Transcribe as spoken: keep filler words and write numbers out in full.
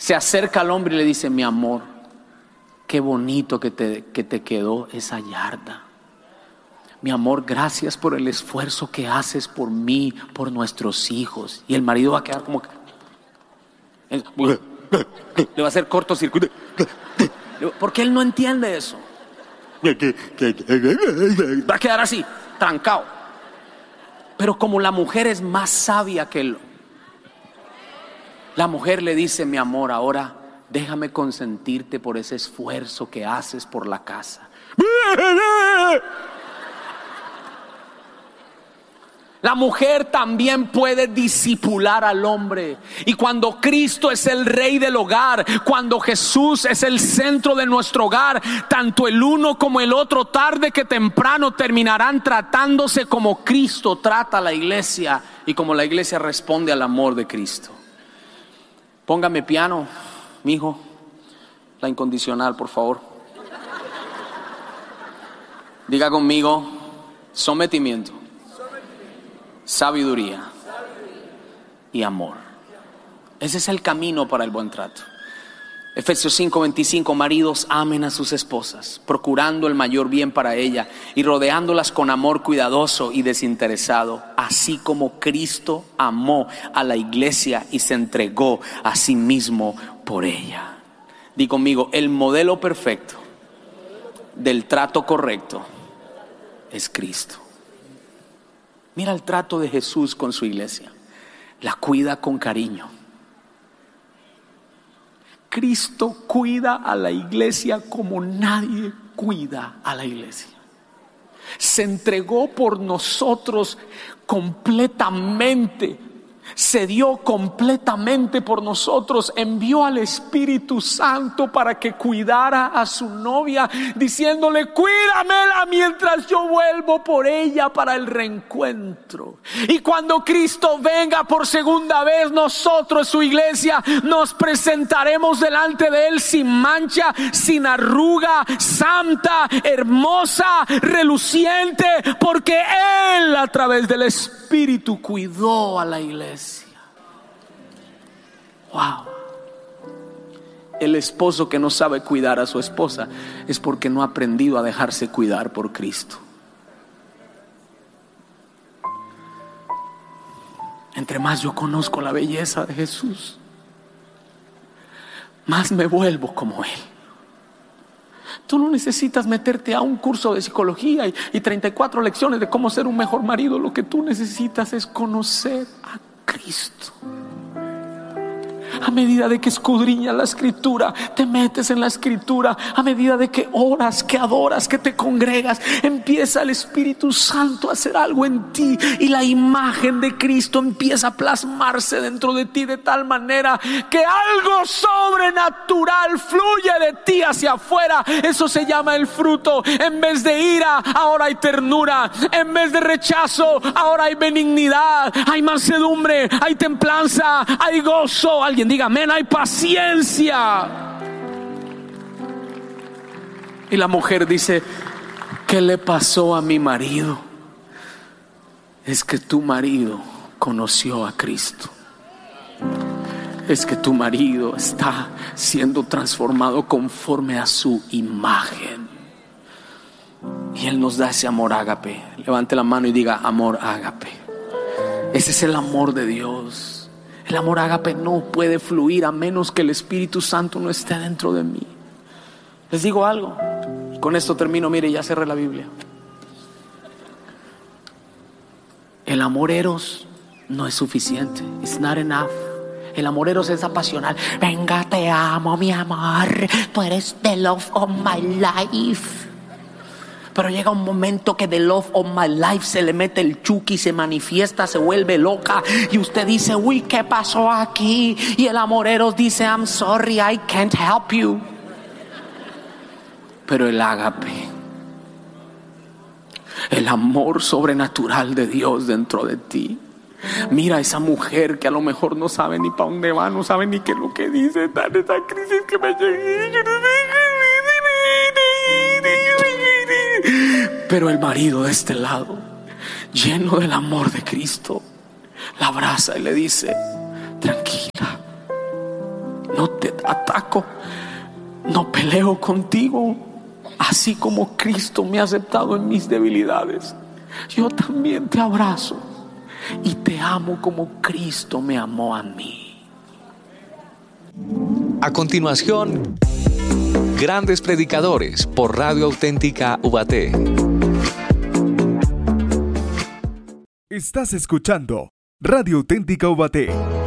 Se acerca al hombre y le dice: mi amor, qué bonito que te, que te quedó esa yarda. Mi amor, gracias por el esfuerzo que haces por mí, por nuestros hijos. Y el marido va a quedar como que, le va a hacer cortocircuito, porque él no entiende eso. Va a quedar así, trancado. Pero como la mujer es más sabia que él, la mujer le dice: mi amor, ahora déjame consentirte por ese esfuerzo que haces por la casa. La mujer también puede disipular al hombre. Y cuando Cristo es el rey del hogar, cuando Jesús es el centro de nuestro hogar, tanto el uno como el otro, tarde que temprano, terminarán tratándose como Cristo trata a la iglesia y como la iglesia responde al amor de Cristo. Póngame piano, mi hijo, la incondicional, por favor. Diga conmigo: sometimiento, sabiduría y amor. Ese es el camino para el buen trato. Efesios cinco veinticinco: maridos, amen a sus esposas, procurando el mayor bien para ella y rodeándolas con amor cuidadoso y desinteresado, así como Cristo amó a la iglesia y se entregó a sí mismo por ella. Di conmigo: el modelo perfecto del trato correcto es Cristo. Mira el trato de Jesús con su iglesia. La cuida con cariño. Cristo cuida a la iglesia como nadie cuida a la iglesia. Se entregó por nosotros completamente. Se dio completamente por nosotros. Envió al Espíritu Santo para que cuidara a su novia, diciéndole: cuídamela mientras yo vuelvo por ella para el reencuentro. Y cuando Cristo venga por segunda vez, nosotros, su iglesia, nos presentaremos delante de Él sin mancha, sin arruga, santa, hermosa, reluciente, porque Él, a través del Espíritu, cuidó a la iglesia. Wow. El esposo que no sabe cuidar a su esposa es porque no ha aprendido a dejarse cuidar por Cristo. Entre más yo conozco la belleza de Jesús, más me vuelvo como Él. Tú no necesitas meterte a un curso de psicología y, y treinta y cuatro lecciones de cómo ser un mejor marido. Lo que tú necesitas es conocer a Cristo. A medida de que escudriñas la Escritura, te metes en la Escritura, a medida de que oras, que adoras, que te congregas, empieza el Espíritu Santo a hacer algo en ti y la imagen de Cristo empieza a plasmarse dentro de ti de tal manera que algo sobrenatural fluye de ti hacia afuera. Eso se llama el fruto. En vez de ira, ahora hay ternura. En vez de rechazo, ahora hay benignidad, hay mansedumbre, hay templanza, hay gozo. Alguien diga amén, hay paciencia. Y la mujer dice: ¿qué le pasó a mi marido? Es que tu marido conoció a Cristo. Es que tu marido está siendo transformado conforme a su imagen. Y Él nos da ese amor ágape. Levante la mano y diga: amor ágape. Ese es el amor de Dios. El amor ágape no puede fluir a menos que el Espíritu Santo no esté dentro de mí. Les digo algo, y con esto termino. Mire, ya cerré la Biblia. El amor eros no es suficiente. It's not enough. El amor eros es apasional. Venga, te amo, mi amor. Tú eres the love of my life. Pero llega un momento que the love of my life se le mete el chuki, se manifiesta, se vuelve loca. Y usted dice: uy, ¿qué pasó aquí? Y el amor eros dice: I'm sorry, I can't help you. Pero el ágape, el amor sobrenatural de Dios dentro de ti. Mira a esa mujer que a lo mejor no sabe ni para dónde va, no sabe ni qué es lo que dice. Está en esa crisis que me llegué. Pero el marido de este lado, lleno del amor de Cristo, la abraza y le dice: tranquila, no te ataco, no peleo contigo. Así como Cristo me ha aceptado en mis debilidades, yo también te abrazo y te amo como Cristo me amó a mí. A continuación, Grandes Predicadores por Radio Auténtica Ubaté. Estás escuchando Radio Auténtica Ubaté.